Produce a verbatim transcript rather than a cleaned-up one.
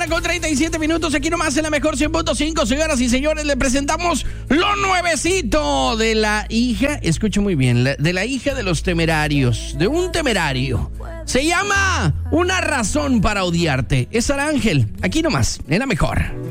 mañana con treinta y siete minutos, aquí nomás en la mejor cien punto cinco. Señoras y señores, le presentamos lo nuevecito de la hija, escucha muy bien, la, de la hija de los temerarios, de un temerario. Se llama Una razón para odiarte. Es Sara Ángel, aquí nomás, en la mejor.